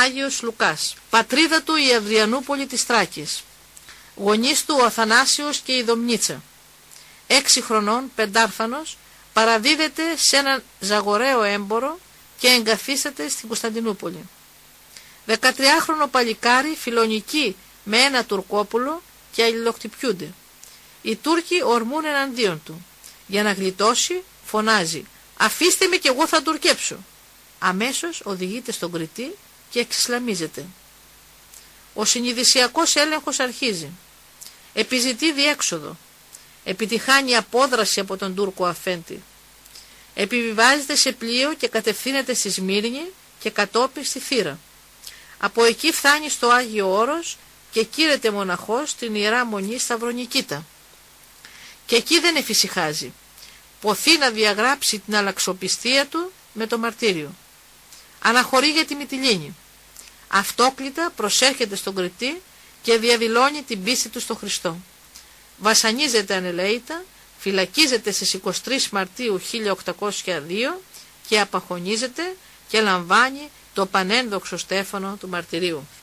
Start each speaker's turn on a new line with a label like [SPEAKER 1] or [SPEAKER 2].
[SPEAKER 1] Άγιος Λουκάς. Πατρίδα του η Αυριανούπολη της Θράκης. Γονείς του ο Αθανάσιος και η Δομνίτσα. 6 χρονών, πεντάρφανος, παραδίδεται σε έναν ζαγοραίο έμπορο και εγκαθίσταται στην Κωνσταντινούπολη. 13χρονο παλικάρι φιλονικεί με ένα Τουρκόπουλο και αλληλοκτυπιούνται. Οι Τούρκοι ορμούν εναντίον του. Για να γλιτώσει φωνάζει «Αφήστε με κι εγώ θα τουρκέψω». Αμέσως οδηγείται στον Κρητή και εξισλαμίζεται. Ο συνειδησιακός έλεγχος αρχίζει. Επιζητεί διέξοδο. Επιτυχάνει απόδραση από τον Τούρκο αφέντη. Επιβιβάζεται σε πλοίο και κατευθύνεται στη Σμύρνη και κατόπιν στη Θήρα. Από εκεί φτάνει στο Άγιο Όρος και κοίρεται μοναχός στην Ιερά Μονή Σταυρονικήτα. Και εκεί δεν εφησυχάζει. Ποθεί να διαγράψει την αλλαξοπιστία του με το μαρτύριο. Αναχωρεί για τη Μυτιλήνη. Αυτόκλητα προσέρχεται στον Κρητή και διαδηλώνει την πίστη του στον Χριστό. Βασανίζεται ανελαίητα, φυλακίζεται στις 23 Μαρτίου 1802 και απαχωνίζεται και λαμβάνει το πανένδοξο στέφανο του μαρτυρίου.